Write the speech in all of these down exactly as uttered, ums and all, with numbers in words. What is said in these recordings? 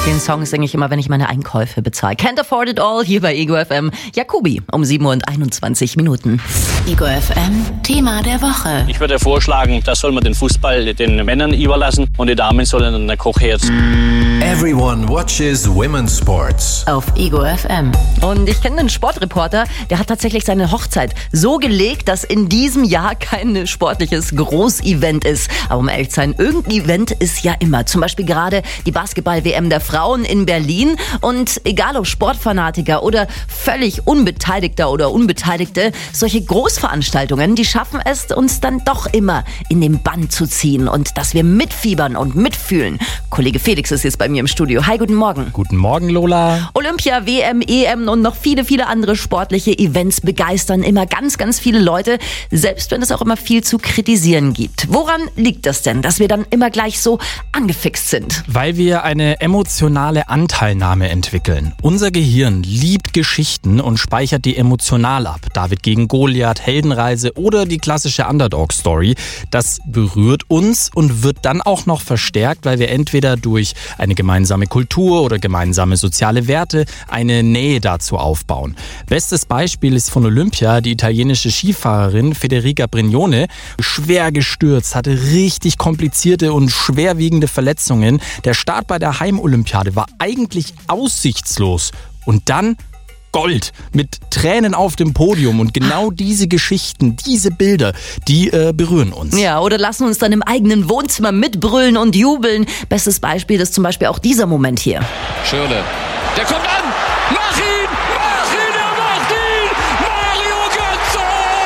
Den Song singe ich immer, wenn ich meine Einkäufe bezahle. Can't Afford It All, hier bei Ego F M. Jacobi, um sieben Uhr und einundzwanzig Minuten. Ego F M, Thema der Woche. Ich würde vorschlagen, das soll man den Fußball den Männern überlassen und die Damen sollen an der Kochherd. Everyone watches women's sports. Auf Ego F M. Und ich kenne einen Sportreporter, der hat tatsächlich seine Hochzeit so gelegt, dass in diesem Jahr kein sportliches Großevent ist. Aber um ehrlich zu sein, irgendein Event ist ja immer. Zum Beispiel gerade die Basketball-W M der Frauen in Berlin. Und egal ob Sportfanatiker oder völlig Unbeteiligter oder Unbeteiligte, solche Großveranstaltungen, die schaffen es, uns dann doch immer in den Bann zu ziehen und dass wir mitfiebern und mitfühlen. Kollege Felix ist jetzt bei mir im Studio. Hi, guten Morgen. Guten Morgen, Lola. Olympia, W M, E M und noch viele, viele andere sportliche Events begeistern immer ganz, ganz viele Leute, selbst wenn es auch immer viel zu kritisieren gibt. Woran liegt das denn, dass wir dann immer gleich so angefixt sind? Weil wir eine emotionale Anteilnahme entwickeln. Unser Gehirn liebt Geschichten und speichert die emotional ab. David gegen Goliath, Heldenreise oder die klassische Underdog-Story. Das berührt uns und wird dann auch noch verstärkt, weil wir entweder durch eine gemeinsame Kultur oder gemeinsame soziale Werte eine Nähe dazu aufbauen. Bestes Beispiel ist von Olympia die italienische Skifahrerin Federica Brignone. Schwer gestürzt, hatte richtig komplizierte und schwerwiegende Verletzungen. Der Start bei der Heimolympiade war eigentlich aussichtslos. Und dann Gold mit Tränen auf dem Podium. Und genau diese Geschichten, diese Bilder, die äh, berühren uns. Ja, oder lassen uns dann im eigenen Wohnzimmer mitbrüllen und jubeln. Bestes Beispiel ist zum Beispiel auch dieser Moment hier. Schirle, der kommt an! Mach ihn! Mach ihn! Er macht ihn! Mario Götze!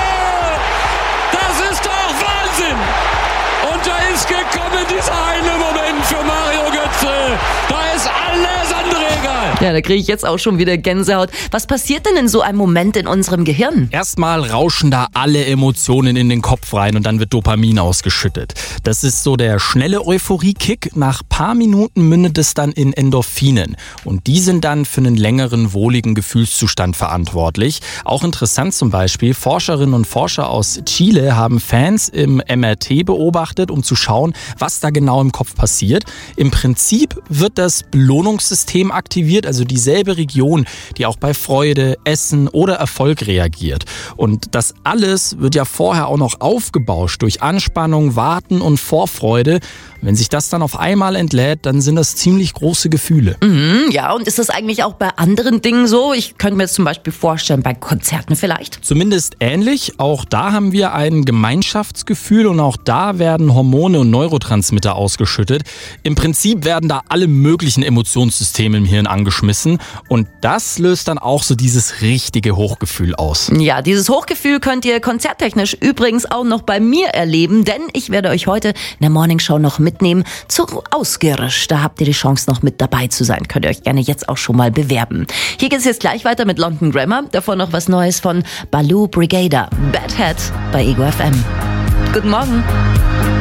Das ist doch Wahnsinn! Und da ist gekommen dieser eine Moment für Mario Götze. Da ist alles andere egal. Ja, da kriege ich jetzt auch schon wieder Gänsehaut. Was passiert denn in so einem Moment in unserem Gehirn? Erstmal rauschen da alle Emotionen in den Kopf rein und dann wird Dopamin ausgeschüttet. Das ist so der schnelle Euphorie-Kick. Nach paar Minuten mündet es dann in Endorphinen. Und die sind dann für einen längeren, wohligen Gefühlszustand verantwortlich. Auch interessant zum Beispiel, Forscherinnen und Forscher aus Chile haben Fans im M R T beobachtet, um zu schauen, was da genau im Kopf passiert. Im Prinzip wird das Belohnungssystem aktiviert, also dieselbe Region, die auch bei Freude, Essen oder Erfolg reagiert. Und das alles wird ja vorher auch noch aufgebauscht durch Anspannung, Warten und Vorfreude. Wenn sich das dann auf einmal entlädt, dann sind das ziemlich große Gefühle. Mhm, ja, und ist das eigentlich auch bei anderen Dingen so? Ich könnte mir jetzt zum Beispiel vorstellen, bei Konzerten vielleicht? Zumindest ähnlich. Auch da haben wir ein Gemeinschaftsgefühl und auch da werden Hormone und Neurotransmitter ausgeschüttet. Im Prinzip werden da alle möglichen Emotionssysteme im Hirn angeschmissen und das löst dann auch so dieses richtige Hochgefühl aus. Ja, dieses Hochgefühl könnt ihr konzerttechnisch übrigens auch noch bei mir erleben, denn ich werde euch heute in der Morningshow noch mitnehmen zu Ausgerisch. Da habt ihr die Chance, noch mit dabei zu sein. Könnt ihr euch gerne jetzt auch schon mal bewerben. Hier geht es jetzt gleich weiter mit London Grammar. Davor noch was Neues von Baloo Brigada. Bad Hat bei Ego F M. Guten Morgen.